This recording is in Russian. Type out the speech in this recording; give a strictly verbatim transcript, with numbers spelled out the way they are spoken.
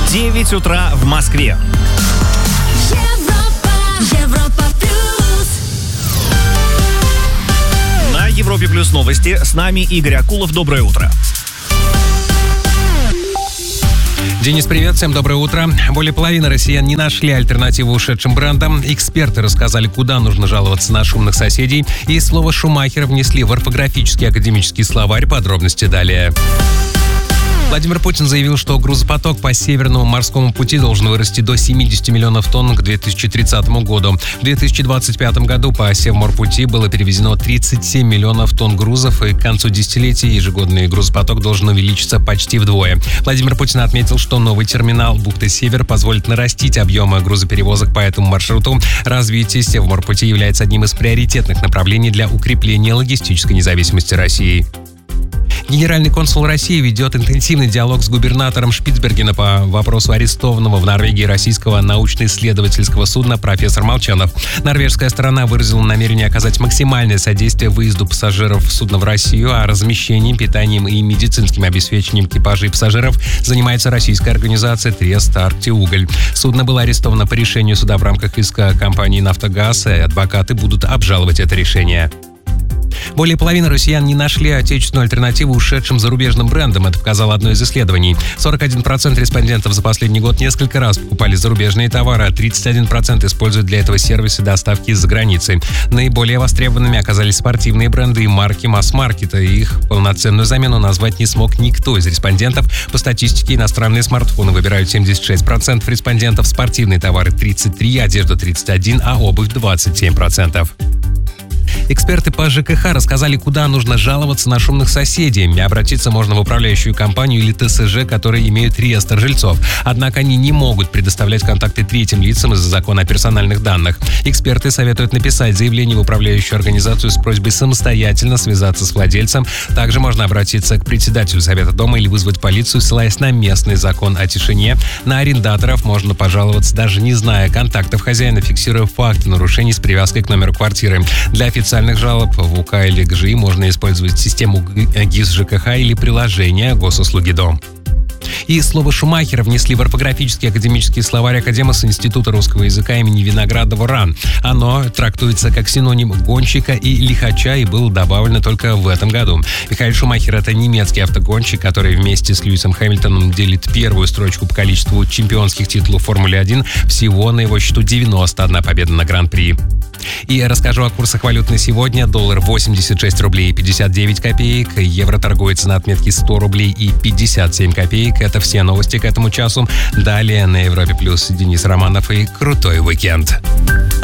девять утра в Москве. Европа, Европа плюс. На Европе плюс новости. С нами Игорь Акулов. Доброе утро. Денис, привет, всем доброе утро. Более половины россиян не нашли альтернативу ушедшим брендам. Эксперты рассказали, куда нужно жаловаться на шумных соседей. И слово «Шумахер» внесли в орфографический академический словарь. Подробности далее. Владимир Путин заявил, что грузопоток по Северному морскому пути должен вырасти до семидесяти миллионов тонн к две тысячи тридцатому году. В две тысячи двадцать пятом году по Севморпути было перевезено тридцать семь миллионов тонн грузов, и к концу десятилетия ежегодный грузопоток должен увеличиться почти вдвое. Владимир Путин отметил, что новый терминал бухты Север позволит нарастить объемы грузоперевозок по этому маршруту. Развитие Севморпути является одним из приоритетных направлений для укрепления логистической независимости России. Генеральный консул России ведет интенсивный диалог с губернатором Шпицбергена по вопросу арестованного в Норвегии российского научно-исследовательского судна «Профессор Молчанов». Норвежская сторона выразила намерение оказать максимальное содействие выезду пассажиров судна в Россию, а размещением, питанием и медицинским обеспечением экипажей и пассажиров занимается российская организация «Трест Арктиуголь». Судно было арестовано по решению суда в рамках иска компании «Нафтогаз», и адвокаты будут обжаловать это решение. Более половины россиян не нашли отечественную альтернативу ушедшим зарубежным брендам. Это показало одно из исследований. сорок один процент респондентов за последний год несколько раз покупали зарубежные товары, а тридцать один процент используют для этого сервисы доставки из-за границы. Наиболее востребованными оказались спортивные бренды и марки масс-маркета. Их полноценную замену назвать не смог никто из респондентов. По статистике, иностранные смартфоны выбирают семьдесят шесть процентов респондентов, спортивные товары тридцать три процента, одежда тридцать один процент, а обувь двадцать семь процентов. Эксперты по ЖКХ рассказали, куда нужно жаловаться на шумных соседей. Обратиться можно в управляющую компанию или ТСЖ, которые имеют реестр жильцов. Однако они не могут предоставлять контакты третьим лицам из-за закона о персональных данных. Эксперты советуют написать заявление в управляющую организацию с просьбой самостоятельно связаться с владельцем. Также можно обратиться к председателю совета дома или вызвать полицию, ссылаясь на местный закон о тишине. На арендаторов можно пожаловаться, даже не зная контактов хозяина, фиксируя факты нарушений с привязкой к номеру квартиры. Для официальных жалоб в УК или ГЖИ можно использовать систему ГИС ЖКХ или приложение Госуслуги Дом. И слово «Шумахер» внесли в орфографический академический словарь Академос Института русского языка имени Виноградова РАН. Оно трактуется как синоним гонщика и лихача и было добавлено только в этом году. Михаэль Шумахер – это немецкий автогонщик, который вместе с Льюисом Хэмилтоном делит первую строчку по количеству чемпионских титулов Формулы один. Всего на его счету девяносто одна победа на Гран-при. И расскажу о курсах валют на сегодня. Доллар восемьдесят шесть рублей и пятьдесят девять копеек. Евро торгуется на отметке сто рублей и пятьдесят семь копеек. Это все новости к этому часу. Далее на Европе Плюс Денис Романов и крутой уикенд.